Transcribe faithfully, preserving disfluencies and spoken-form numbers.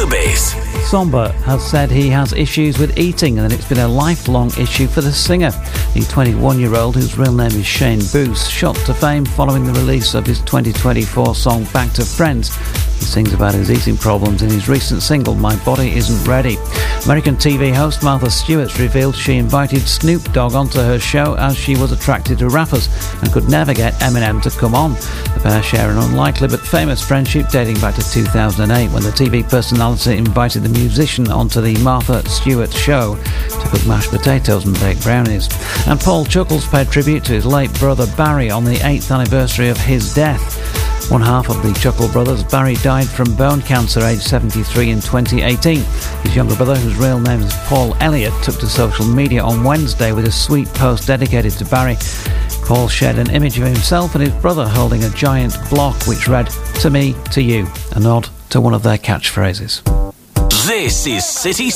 Showbiz. Somber has said he has issues with eating and that it's been a lifelong issue for the singer. The twenty-one-year-old, whose real name is Shane Boos, shot to fame following the release of his twenty twenty-four song Back to Friends. He sings about his eating problems in his recent single, My Body Isn't Ready. American T V host Martha Stewart revealed she invited Snoop Dogg onto her show as she was attracted to rappers and could never get Eminem to come on. The pair share an unlikely but famous friendship dating back to two thousand eight, when the T V personality invited the musician onto the Martha Stewart show to cook mashed potatoes and bake brownies. And Paul Chuckles paid tribute to his late brother Barry on the eighth anniversary of his death. One half of the Chuckle brothers, Barry, died from bone cancer aged seventy-three in twenty eighteen. His younger brother, whose real name is Paul Elliott, took to social media on Wednesday with a sweet post dedicated to Barry. Paul shared an image of himself and his brother holding a giant block which read, "To me, to you," a nod to one of their catchphrases. This is City